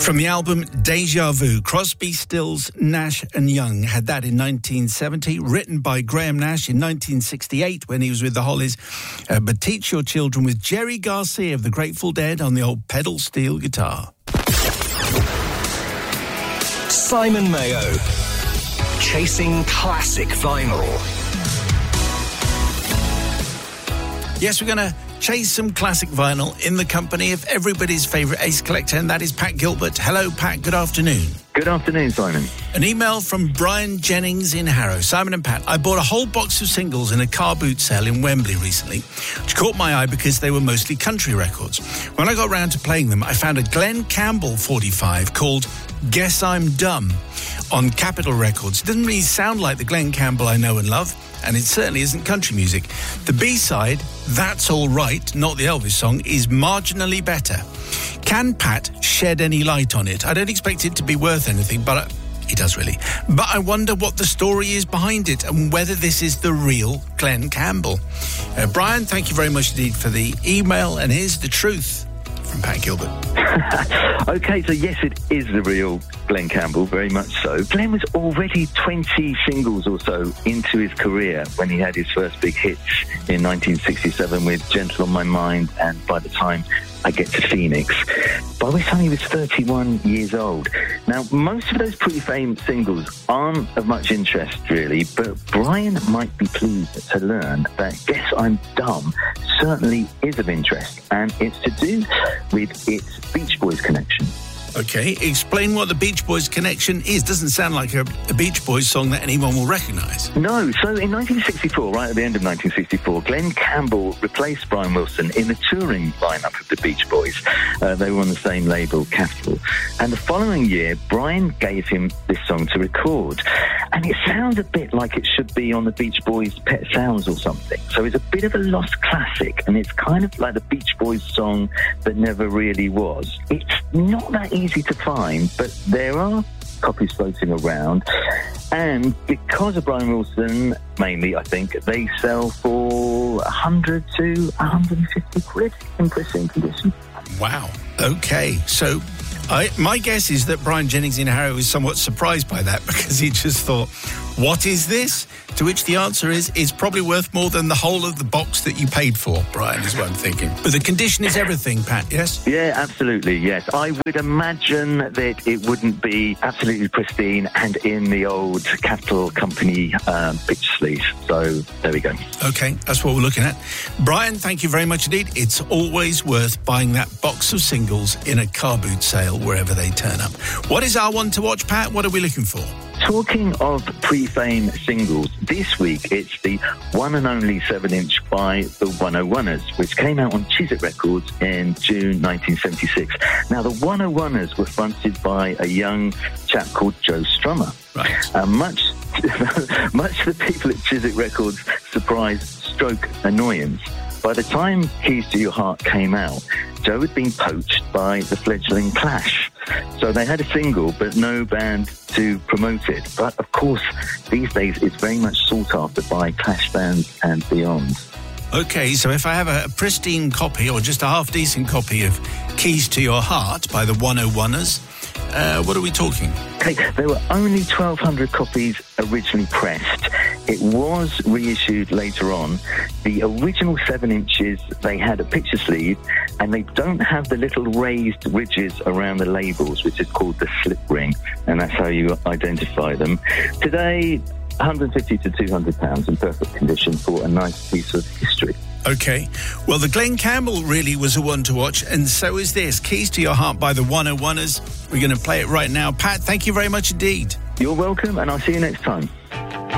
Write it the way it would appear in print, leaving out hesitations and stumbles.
From the album Deja Vu, Crosby, Stills, Nash and Young had that in 1970, written by Graham Nash in 1968 when he was with the Hollies. But Teach Your Children with Jerry Garcia of the Grateful Dead on the old pedal steel guitar. Simon Mayo, chasing classic vinyl. Yes, we're going to chase some classic vinyl in the company of everybody's favourite ace collector, and that is Pat Gilbert. Hello, Pat. Good afternoon. Good afternoon, Simon. An email from Brian Jennings in Harrow. Simon and Pat, I bought a whole box of singles in a car boot sale in Wembley recently, which caught my eye because they were mostly country records. When I got round to playing them, I found a Glenn Campbell 45 called Guess I'm Dumb on Capitol Records. It doesn't really sound like the Glenn Campbell I know and love, and it certainly isn't country music. The B-side, That's All Right, not the Elvis song, is marginally better. Can Pat shed any light on it? I don't expect it to be worth anything, but it does really. But I wonder what the story is behind it and whether this is the real Glenn Campbell. Brian, thank you very much indeed for the email, and here's the truth from Pat Gilbert. Okay, so yes, it is the real Glenn Campbell, very much so. Glenn was already 20 singles or so into his career when he had his first big hits in 1967 with Gentle on My Mind and By the Time I Get to Phoenix, by which time he was 31 years old. Now, most of those pre-fame singles aren't of much interest, really, but Brian might be pleased to learn that Guess I'm Dumb certainly is of interest, and it's to do with its Beach Boys connection. Okay, explain what the Beach Boys connection is. Doesn't sound like a Beach Boys song that anyone will recognise. No, so in 1964, right at the end of 1964, Glenn Campbell replaced Brian Wilson in the touring lineup of the Beach Boys. They were on the same label, Capitol. And the following year, Brian gave him this song to record. And it sounds a bit like it should be on the Beach Boys' Pet Sounds or something. So it's a bit of a lost classic, and it's kind of like the Beach Boys song that never really was. It's not that easy to find, but there are copies floating around, and because of Brian Wilson mainly, I think they sell for 100 to 150 quid in pristine condition. Wow. Okay, so my guess is that Brian Jennings in Harrow is somewhat surprised by that, because he just thought, what is this? To which the answer is, it's probably worth more than the whole of the box that you paid for, Brian, is what I'm thinking. But the condition is everything, Pat, yes? Yeah, absolutely, yes. I would imagine that it wouldn't be absolutely pristine and in the old Capitol Company picture sleeve. So there we go. Okay, that's what we're looking at. Brian, thank you very much indeed. It's always worth buying that box of singles in a car boot sale wherever they turn up. What is our one to watch, Pat? What are we looking for? Talking of pre-fame singles, this week it's the one and only 7-inch by the 101ers, which came out on Chiswick Records in June 1976. Now, the 101ers were fronted by a young chap called Joe Strummer. Right. Much to the people at Chiswick Records' surprise stroke annoyance, by the time Keys to Your Heart came out, Joe had been poached by the fledgling Clash. So they had a single, but no band to promote it. But, of course, these days it's very much sought after by Clash fans and beyond. Okay, so if I have a pristine copy, or just a half-decent copy of Keys to Your Heart by the 101ers, what are we talking? Okay, there were only 1,200 copies originally pressed. It was reissued later on. The original 7 inches, they had a picture sleeve, and they don't have the little raised ridges around the labels, which is called the slip ring, and that's how you identify them. Today, £150 to £200 in perfect condition for a nice piece of history. Okay. Well, the Glenn Campbell really was a one to watch, and so is this. Keys to Your Heart by the 101ers. We're going to play it right now. Pat, thank you very much indeed. You're welcome, and I'll see you next time.